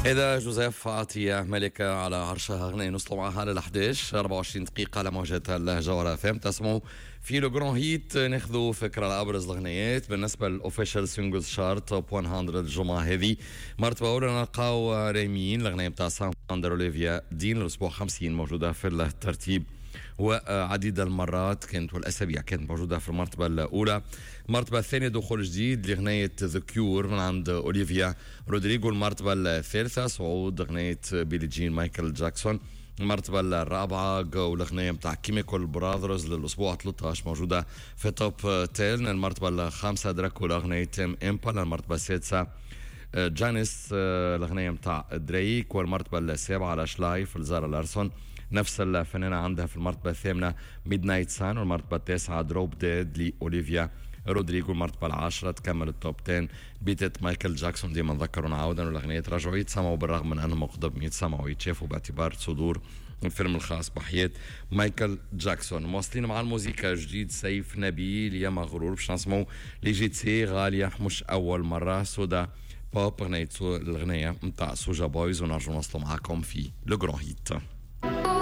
إذا جوزيف عطية ملكة على عرشها غنية نوصلوا معها على 11 24 دقيقة على موجات الجوهرة FM. تسمعوا في لو جران هيت، ناخذوا فكرة على أبرز الغنيات بالنسبة للأوفيشال سينجلز شارت توب 100 الجمعة هذه. مرتبة أولى نلقاو ريمين الأغنية بتاع ساندر أوليفيا دين الأسبوع 50 موجودة في الترتيب، وعديد المرات كانت والأسابيع كانت موجودة في المرتبة الأولى. المرتبة الثانية دخول جديد لغنية ذا كيور من عند أوليفيا رودريغو. المرتبة الثالثة صعود غنية بيلي جين مايكل جاكسون. المرتبة الرابعة جو الأغنية متاع كيميكال براذرز للأسبوع 13 موجودة في توب 10. المرتبة الخامسة دراكو لأغنية تيم إمبالا. المرتبة السادسة جانيس الأغنية متاع دريك. والمرتبة السابعة لاش لايف لزارا لارسون، نفس الفنانة عندها في المرتبة الثامنة ميد نايت سان. والمرتبة التاسعة دروب ديد لأوليفيا رودريغو. المرتبة العاشرة تكمل التوب 10 بيتت مايكل جاكسون. ديما نذكروا عودا والأغنية تراجعوا يتسمعوا بالرغم من أنهم قدم يتسمعوا ويتشافوا باعتبار صدور الفيلم الخاص بحياة مايكل جاكسون. مواصلين مع الموسيقى جديد سيف نبيل يا مغرور باش نسمعوا لي جيتسي غالية مش أول مرة سودا بوب غنية الغنية متاع سوجا بويز، ونرجو نوصلوا معاكم في لو جران هيت.